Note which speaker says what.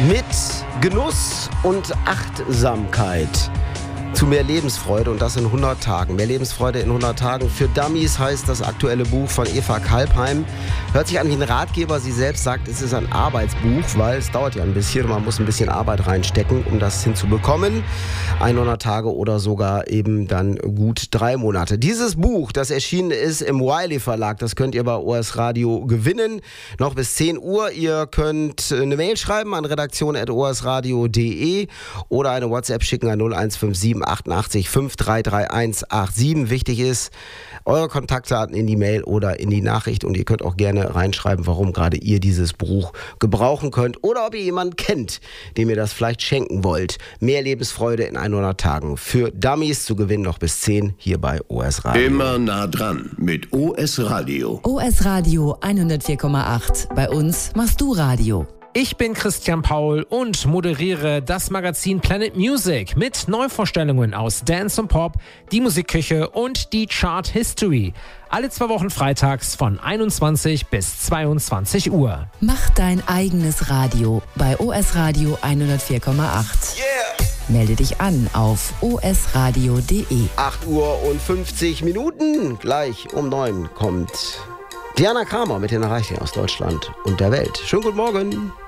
Speaker 1: Mit Genuss und Achtsamkeit zu mehr Lebensfreude und das in 100 Tagen. Mehr Lebensfreude in 100 Tagen für Dummies heißt das aktuelle Buch von Eva Kalbheim. Hört sich an wie ein Ratgeber. Sie selbst sagt, es ist ein Arbeitsbuch, weil es dauert ja ein bisschen und man muss ein bisschen Arbeit reinstecken, um das hinzubekommen. 100 Tage oder sogar eben dann gut 3 Monate. Dieses Buch, das erschienen ist im Wiley Verlag, das könnt ihr bei OS Radio gewinnen. Noch bis 10 Uhr. Ihr könnt eine Mail schreiben an redaktion@osradio.de oder eine WhatsApp schicken an 0157 88 533187. Wichtig ist, eure Kontaktdaten in die Mail oder in die Nachricht und ihr könnt auch gerne reinschreiben, warum gerade ihr dieses Buch gebrauchen könnt oder ob ihr jemanden kennt, dem ihr das vielleicht schenken wollt. Mehr Lebensfreude in 100 Tagen für Dummies zu gewinnen, noch bis 10 hier bei OS Radio.
Speaker 2: Immer nah dran mit OS Radio.
Speaker 3: OS Radio 104,8. Bei uns machst du Radio.
Speaker 4: Ich bin Christian Paul und moderiere das Magazin Planet Music mit Neuvorstellungen aus Dance und Pop, die Musikküche und die Chart History. Alle 2 Wochen freitags von 21 bis 22 Uhr.
Speaker 3: Mach dein eigenes Radio bei OS Radio 104,8. Melde dich an auf osradio.de.
Speaker 1: 8 Uhr und 50 Minuten. Gleich um 9 kommt Diana Kramer mit den Nachrichten aus Deutschland und der Welt. Schönen guten Morgen.